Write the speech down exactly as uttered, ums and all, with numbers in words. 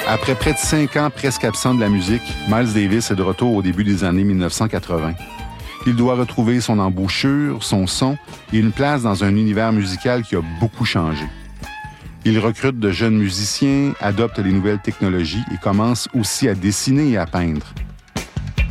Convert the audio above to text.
Après près de cinq ans presque absent de la musique, Miles Davis est de retour au début des années dix-neuf cent quatre-vingts. Il doit retrouver son embouchure, son son et une place dans un univers musical qui a beaucoup changé. Il recrute de jeunes musiciens, adopte les nouvelles technologies et commence aussi à dessiner et à peindre.